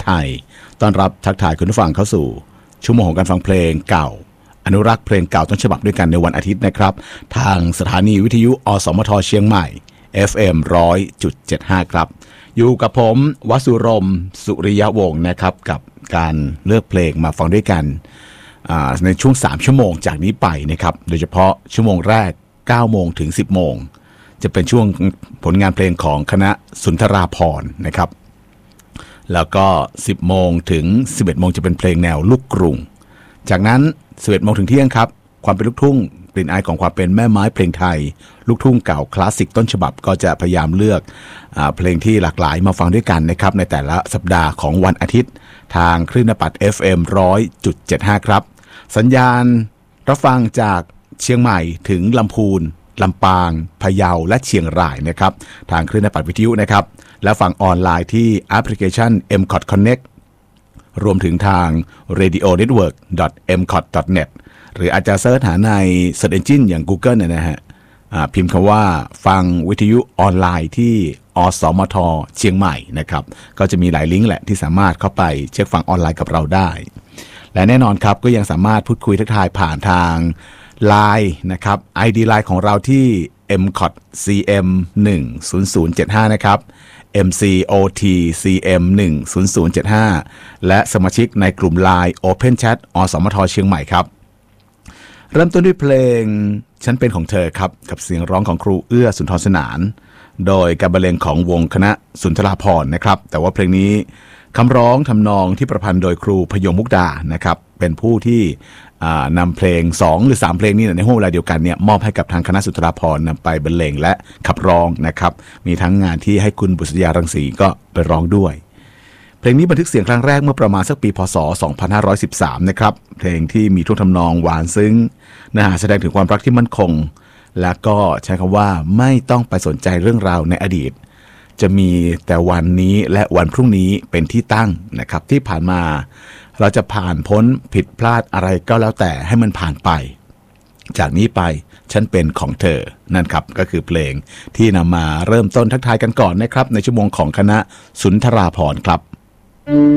ไทยต้อนรับทักทายคุณผู้ฟังเข้าสู่ชั่วโมงของการฟังเพลงเก่าอนุรักษ์เพลงเก่าต้นฉบับด้วยกันในวันอาทิตย์นะครับทางสถานีวิทยุอสมทเชียงใหม่ FM 100.75 ครับอยู่กับผมวสุรมสุริยวงศ์นะครับกับการเลือกเพลงมาฟังด้วยกันในช่วง3ชั่วโมงจากนี้ไปนะครับโดยเฉพาะชั่วโมงแรก9โมงถึง10โมงจะเป็นช่วงผลงานเพลงของคณะสุนทราภรณ์นะครับแล้วก็10โมงถึง11โมงจะเป็นเพลงแนวลูกกรุงจากนั้น11โมงถึงเที่ยงครับความเป็นลูกทุ่งกลิ่นอายของความเป็นแม่ไม้เพลงไทยลูกทุ่งเก่าคลาสสิกต้นฉบับก็จะพยายามเลือกเพลงที่หลากหลายมาฟังด้วยกันนะครับในแต่ละสัปดาห์ของวันอาทิตย์ทางคลื่นนปัต FM 100.75 ครับสัญญาณรับฟังจากเชียงใหม่ถึงลำพูนลำปางพะเยาและเชียงรายนะครับทางคลื่นนปัตวิทยุนะครับและฟังออนไลน์ที่แอปพลิเคชัน MCOT Connect รวมถึงทาง radionetwork.mcot.net หรืออาจจะเสิร์ชหาใน Search Engine อย่าง Google นะฮะพิมพ์คำว่าฟังวิทยุออนไลน์ที่อสมทเชียงใหม่นะครับก็จะมีหลายลิงก์แหละที่สามารถเข้าไปเช็คฟังออนไลน์กับเราได้และแน่นอนครับก็ยังสามารถพูดคุยทักทายผ่านทาง LINE นะครับ ID LINE ของเราที่ mcotcm10075 นะครับ mcotcm10075 และสมาชิกในกลุ่ม LINE Open Chat อสมทเชียงใหม่ครับเริ่มต้นด้วยเพลงฉันเป็นของเธอครับกับเสียงร้องของครูเอื้อสุนทรสนานโดยการบรรเลงของวงคณะสุนทราภรณ์นะครับแต่ว่าเพลงนี้คำร้องทำนองที่ประพันธ์โดยครูพยงมุกดานะครับเป็นผู้ที่นำเพลง2หรือ3เพลงนี้ในห่วงเวลาเดียวกันเนี่ยมอบให้กับทางคณะสุนทราภรณ์นำไปบรรเลงและขับร้องนะครับมีทั้งงานที่ให้คุณบุษยารังสีก็ไปร้องด้วยเพลงนี้บันทึกเสียงครั้งแรกเมื่อประมาณสักปีพศ2513นะครับเพลงที่มีท่วงทำนองหวานซึ้งเนื้อหาแสดงถึงความรักที่มั่นคงและก็ใช้คำว่าไม่ต้องไปสนใจเรื่องราวในอดีตจะมีแต่วันนี้และวันพรุ่งนี้เป็นที่ตั้งนะครับที่ผ่านมาเราจะผ่านพ้นผิดพลาดอะไรก็แล้วแต่ให้มันผ่านไปจากนี้ไปฉันเป็นของเธอนั่นครับก็คือเพลงที่นำมาเริ่มต้นทักทายกันก่อนนะครับในชั่วโมงของคณะสุนทราภรณ์ครับ